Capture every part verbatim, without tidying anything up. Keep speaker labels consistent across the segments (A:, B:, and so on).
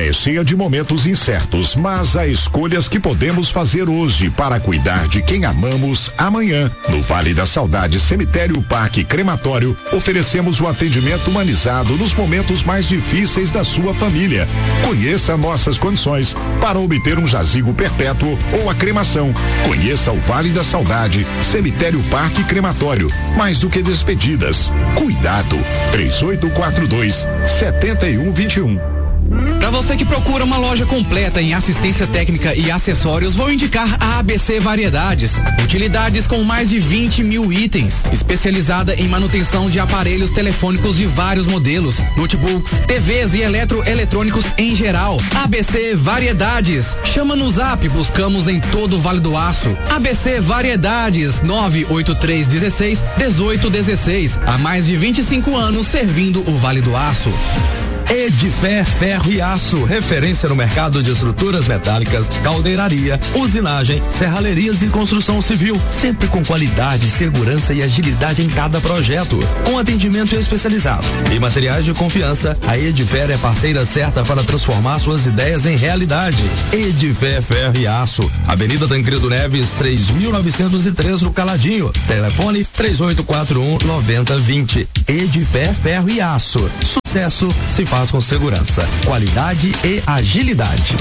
A: é cheia de momentos incertos, mas há escolhas que podemos fazer hoje para cuidar de quem amamos amanhã. No Vale da Saudade Cemitério Parque Crematório, oferecemos o atendimento humanizado nos momentos mais difíceis da sua família. Conheça nossas condições para obter um jazigo perpétuo ou a cremação. Conheça o Vale da Saudade Cemitério Parque Crematório. Mais do que despedidas, cuidado. três oito quatro dois, sete um dois um.
B: Para você que procura uma loja completa em assistência técnica e acessórios, vou indicar a A B C Variedades. Utilidades com mais de vinte mil itens, especializada em manutenção de aparelhos telefônicos de vários modelos, notebooks, T Vs e eletroeletrônicos em geral. A B C Variedades. Chama no Zap, buscamos em todo o Vale do Aço. A B C Variedades, nove oito três um seis, um oito um seis. Há mais de vinte e cinco anos servindo o Vale do Aço.
C: Edifé Ferro e Aço, referência no mercado de estruturas metálicas, caldeiraria, usinagem, serralherias e construção civil, sempre com qualidade, segurança e agilidade em cada projeto, com atendimento especializado e materiais de confiança. A Edifé é parceira certa para transformar suas ideias em realidade. Edifé Ferro e Aço, Avenida Tancredo Neves, três mil novecentos e três no Caladinho, telefone três oito quatro um, nove zero dois zero. Edifé Ferro e Aço, sucesso se faz com segurança, qualidade e agilidade.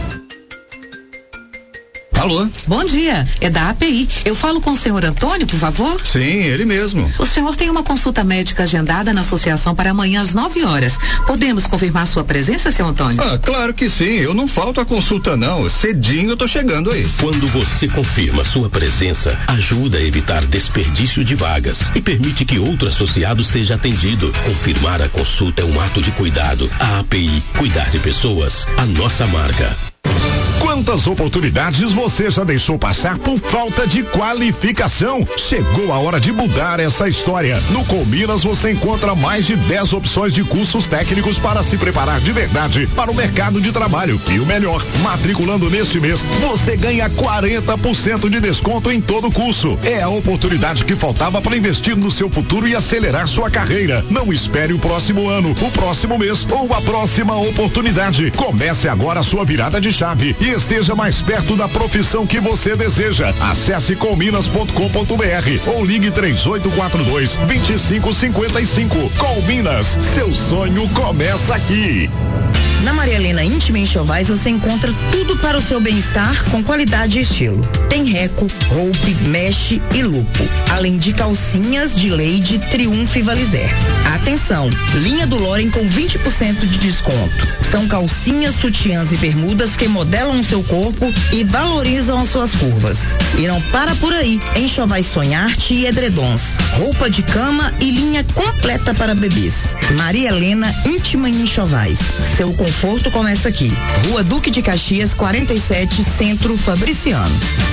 D: Alô?
E: Bom dia, é da A P I. Eu falo com o senhor Antônio, por favor?
D: Sim, ele mesmo.
E: O senhor tem uma consulta médica agendada na associação para amanhã às nove horas. Podemos confirmar sua presença, senhor Antônio?
D: Ah, claro que sim. Eu não falto a consulta, não. Cedinho eu tô chegando aí.
F: Quando você confirma sua presença, ajuda a evitar desperdício de vagas e permite que outro associado seja atendido. Confirmar a consulta é um ato de cuidado. A A P I, cuidar de pessoas, a nossa marca.
A: Quantas oportunidades você já deixou passar por falta de qualificação? Chegou a hora de mudar essa história. No Colminas você encontra mais de dez opções de cursos técnicos para se preparar de verdade para o mercado de trabalho. E o melhor, matriculando neste mês, você ganha quarenta por cento de desconto em todo o curso. É a oportunidade que faltava para investir no seu futuro e acelerar sua carreira. Não espere o próximo ano, o próximo mês ou a próxima oportunidade. Comece agora a sua virada de chave e esteja mais perto da profissão que você deseja. Acesse colminas ponto com ponto br ou ligue três oito quatro dois, dois cinco cinco cinco. Colminas, seu sonho começa aqui.
G: Na Maria Helena Íntima Enxovais você encontra tudo para o seu bem-estar com qualidade e estilo. Tem reco, roupe, meche e lupo, além de calcinhas de Lady, Triunfo e Valizer. Atenção, linha do Loren com vinte por cento de desconto. São calcinhas, sutiãs e bermudas que modelam o seu corpo e valorizam as suas curvas. E não para por aí. Enxovais Sonharte e edredons, roupa de cama e linha completa para bebês. Maria Helena Íntima Enxovais. Seu conforto começa aqui. Rua Duque de Caxias, quarenta e sete, Centro Fabriciano.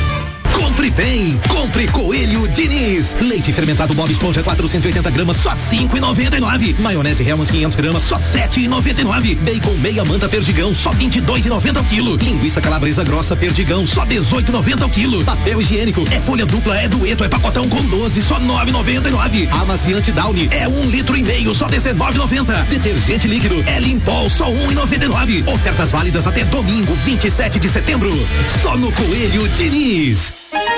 H: Compre bem, compre Coelho Diniz. Leite fermentado Bob Esponja quatrocentos e oitenta gramas, só cinco e noventa e nove. Maionese Hellmann's quinhentos gramas, só sete e noventa e nove. Bacon meia manta Perdigão, só vinte e dois e noventa ao quilo. Linguiça calabresa grossa Perdigão, só dezoito e noventa ao quilo. Papel higiênico é folha dupla, é dueto, é pacotão com doze, só nove e noventa e nove. Amaciante Downy é um litro e meio, só dezenove e noventa. Detergente líquido é Limpol, só um e noventa e nove. Ofertas válidas até domingo, vinte e sete de setembro. Só no Coelho Diniz.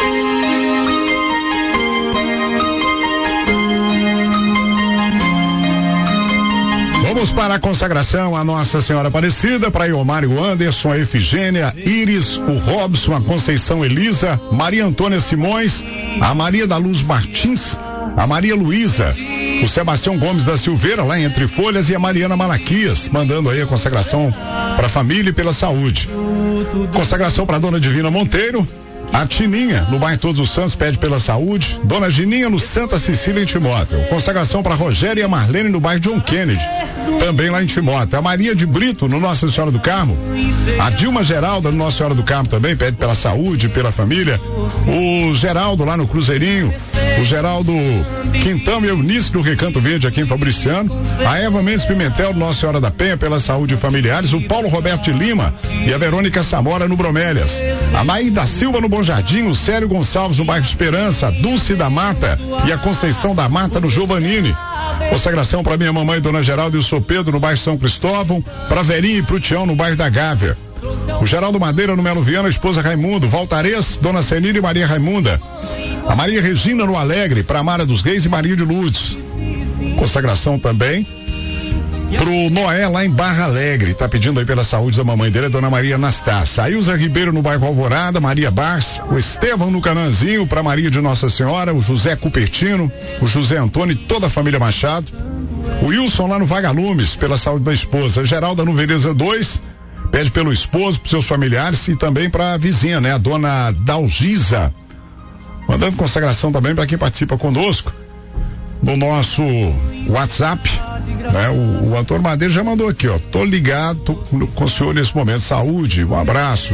A: Vamos para a consagração a Nossa Senhora Aparecida, para Iomário Anderson, a Efigênia, Iris, o Robson, a Conceição Elisa, Maria Antônia Simões, a Maria da Luz Martins, a Maria Luísa, o Sebastião Gomes da Silveira, lá em Entre Folhas, e a Mariana Malaquias, mandando aí a consagração para a família e pela saúde. Consagração para a Dona Divina Monteiro. A Tininha, no bairro Todos os Santos, pede pela saúde. Dona Gininha, no Santa Cecília, em Timóteo. Consagração para Rogério e a Marlene, no bairro John Kennedy, também lá em Timóteo. A Maria de Brito, no Nossa Senhora do Carmo. A Dilma Geralda, no Nossa Senhora do Carmo, também pede pela saúde, pela família. O Geraldo, lá no Cruzeirinho. O Geraldo Quintão e Eunice, do Recanto Verde, aqui em Fabriciano. A Eva Mendes Pimentel, do Nossa Senhora da Penha, pela saúde e familiares. O Paulo Roberto de Lima e a Verônica Samora, no Bromélias. A Naí da Silva, no Bom Jardim. O Célio Gonçalves, no bairro Esperança. A Dulce da Mata e a Conceição da Mata, no Giovanini. Consagração para minha mamãe, Dona Geralda e o Sou Pedro, no bairro São Cristóvão. Para Verinha e pro Tião, no bairro da Gávea. O Geraldo Madeira, no Melo Viana, a esposa Raimundo. Valtarez, Dona Senira e Maria Raimunda. A Maria Regina, no Alegre. Para Mara dos Reis e Maria de Lourdes. Consagração também pro Noé, lá em Barra Alegre. Tá pedindo aí pela saúde da mamãe dele, a Dona Maria Anastácia. A Ilza Ribeiro, no bairro Alvorada. Maria Bars. O Estevão, no Cananzinho. Pra Maria de Nossa Senhora. O José Cupertino. O José Antônio e toda a família Machado. O Wilson, lá no Vagalumes, pela saúde da esposa. A Geralda, no Veneza dois. Pede pelo esposo, pros seus familiares e também pra vizinha, né? A Dona Dalgisa. Mandando consagração também para quem participa conosco no nosso WhatsApp, né? O, o Antônio Madeira já mandou aqui, ó. Tô ligado tô com, com o senhor nesse momento. Saúde, um abraço.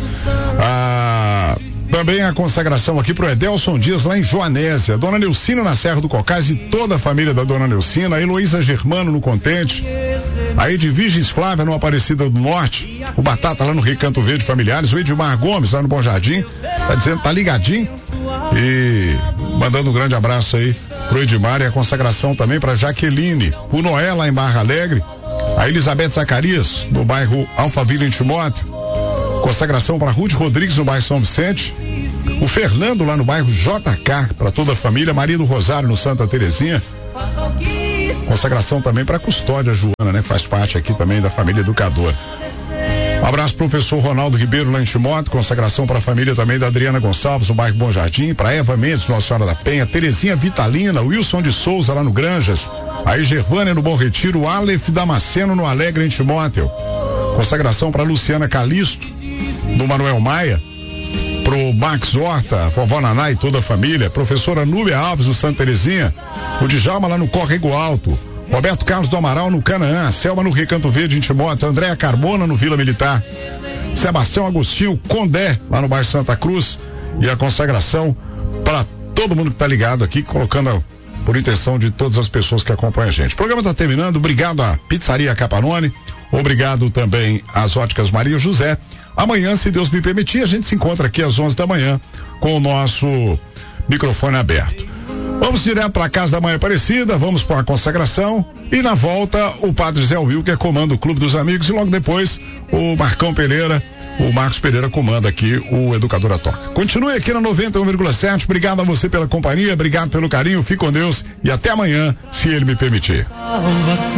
A: Ah, também a consagração aqui pro Edelson Dias, lá em Joanésia. Dona Neucina na Serra do Cocais e toda a família da Dona Neucina. A Heloísa Germano no Contente. A Edviges Flávia no Aparecida do Norte. O Batata lá no Recanto Verde Familiares. O Edmar Gomes lá no Bom Jardim. Tá dizendo, tá ligadinho. E mandando um grande abraço aí pro Edmar e a consagração também pra Jaqueline. O Noé lá em Barra Alegre. A Elizabeth Zacarias no bairro Alphaville em Timóteo. Consagração para Ruth Rodrigues no bairro São Vicente. O Fernando lá no bairro J K para toda a família. Maria do Rosário no Santa Terezinha. Consagração também para a Custódia Joana, né? Faz parte aqui também da família educadora. Um abraço pro professor Ronaldo Ribeiro lá em Timóteo. Consagração para a família também da Adriana Gonçalves no bairro Bom Jardim. Para Eva Mendes, Nossa Senhora da Penha. Terezinha Vitalina, Wilson de Souza lá no Granjas. A Gervânia no Bom Retiro. O Aleph Damasceno no Alegre em Timóteo. Consagração para Luciana Calisto no Manuel Maia. Pro Max Horta, vovó Naná e toda a família. Professora Núbia Alves no Santa Terezinha. O Djalma lá no Córrego Alto. Roberto Carlos do Amaral no Canaã. Selma no Recanto Verde em Timóteo. Andréa Carbona no Vila Militar. Sebastião Agostinho Condé lá no bairro Santa Cruz. E a consagração para todo mundo que tá ligado aqui, colocando a, por intenção de todas as pessoas que acompanham a gente. O programa tá terminando. Obrigado à Pizzaria Capanone. Obrigado também às Óticas Maria José. Amanhã, se Deus me permitir, a gente se encontra aqui às onze da manhã com o nosso microfone aberto. Vamos direto para a casa da Mãe Aparecida, vamos para a consagração e na volta o Padre Zé Wilker comanda o Clube dos Amigos e logo depois o Marcão Pereira, o Marcos Pereira comanda aqui o Educadora Toca. Continue aqui na noventa e um vírgula sete, obrigado a você pela companhia, obrigado pelo carinho, fique com Deus e até amanhã, se Ele me permitir.